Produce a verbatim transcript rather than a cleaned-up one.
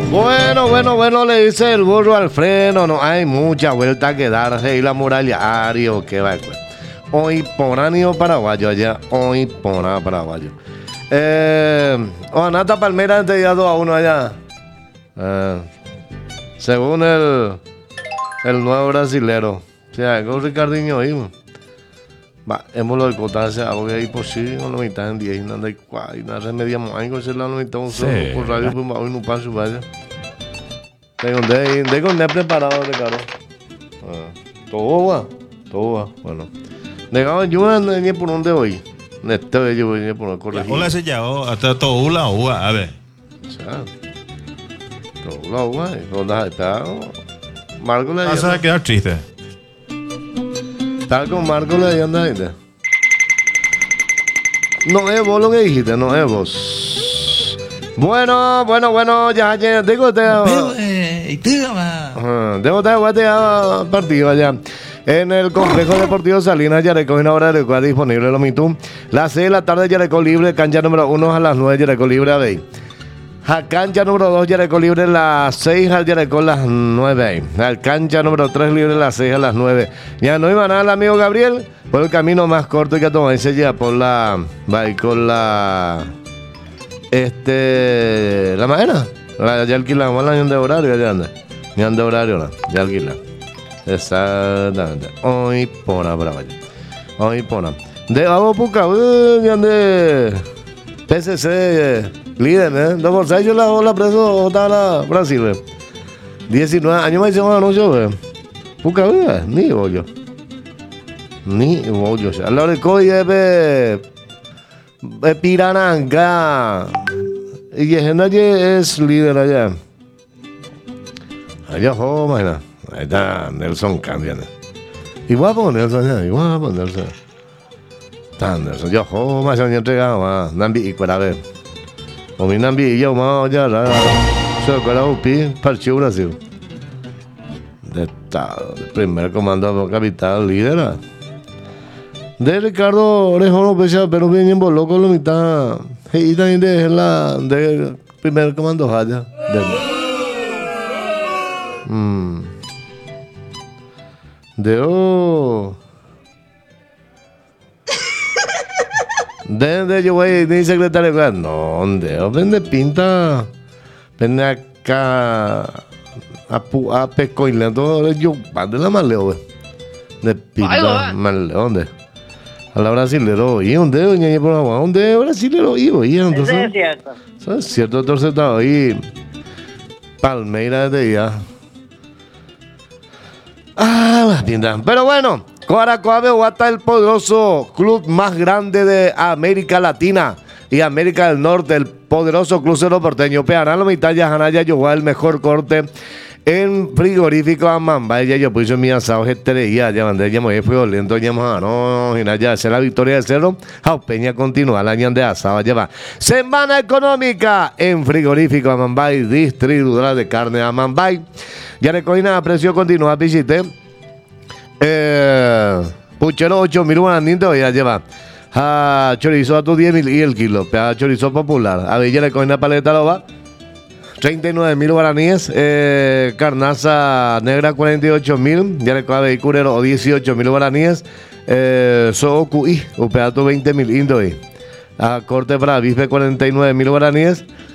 Bueno, bueno, bueno, le dice el burro al freno. No hay mucha vuelta que darse. Y la muralla Ario, que va. Hoy poráneo paraguayo allá. Hoy porá paraguayo. Eh, Oanata Palmera te dio dos a uno allá. Eh, según el, el nuevo brasilero. O sea, con Ricardinho mismo. Va, hemos lo del cotarse, algo que es imposible, no lo mitad en diez, no hay cuál, y nada, remediamos algo, se la mitad un solo, por radio, pues hoy no paso, vaya. Tengo un de, de con de preparado, de caro. Todo va, todo va, bueno. Negado, yo no por dónde voy. Neto, yo voy por el corregir. Hola, se llama, hasta todo la uva, a ver. O sea, todo la uva, y cuando está, Marco le vas a quedar triste. Tal con Marco le anda ahí. No es vos lo que dijiste, no es vos. Bueno, bueno, bueno, ya, ya, digo, te. Debo estar partido allá. En el complejo deportivo Salinas, Yarecó, una hora de cual disponible lo mitú. Las seis de la tarde, Yarecó libre, cancha número uno a las nueve, Yarecó libre a veinte. A cancha número dos, Yarecó libre las seis, al Yarecó las nueve. Al cancha número tres, libre las seis a las nueve. Ya no iba nada el amigo Gabriel, por el camino más corto que tomar ese ya por la. Va a ir con la. Este. La madera. La, ya alquilamos el año de horario, ya anda. Ya anda horario, no. Ya alquilamos. Exactamente. Hoy pona para allá. Hoy pona. De vamos puca, ya ande. P C C. Líder, ¿eh? Dos por seis yo la ola preso está la Brasil, ¿eh? diecinueve años me hicieron un anuncio, ¿eh? Puca, ¿eh? Ni bollo. Ni bollo. A la hora de coy es Pirananga. Y que es líder allá. Allá, jo, mañana. Ahí está Nelson cambiando. Igual por Nelson, ya. Igual por Nelson. Está Nelson. Yo, jo, mañana yo entregado, ma. Nambi y cuera ver. O mi Nambi y yo, ma, ya, ya. Se cuera upi, parche Brasil. De Estado. Primer comando capital, líder. De Ricardo Orejón, pero bien en Boloco, lo mitad. Y también de la. De primer comando, allá. Mmm. De oh. De yo voy ni secretario. No, de oh, vende pinta. Vende acá. A pu a pesco y le todo yo de la maleo. De pinta maleo de. A la brasilero y un dedo ñañe por agua, un dedo brasilero y voy entonces. Eso es cierto. Eso es cierto, entonces estaba ahí. Palmeiras de día. Ah, pinta. Pero bueno, Coaracoabe Guata, el poderoso club más grande de América Latina y América del Norte, el poderoso club cero porteño. Pearán la mitad ya Hanaya llegó el mejor corte en frigorífico a Mambay. Ya yo puse mi asado estrella, ya mandé, ya me fui lento, ya no, y nada, ya hacer la victoria del cerro. Jaupeña continúa el año de asado, lleva semana económica en frigorífico a Mambay, distribuidora de carne a Mambay. Ya recogina a precio continúa, visite. Eh, puchero ocho mil guaraníes, ya lleva. Ah, chorizo a tu diez mil y el kilo, pea chorizo popular. A ver, ya recogina paleta lo va. treinta y nueve mil guaraníes, eh, carnaza negra cuarenta y ocho mil, ya le cabe curero dieciocho mil guaraníes, eh, soocuí, un pedazo veinte mil indoy, a corte para bife cuarenta y nueve mil guaraníes,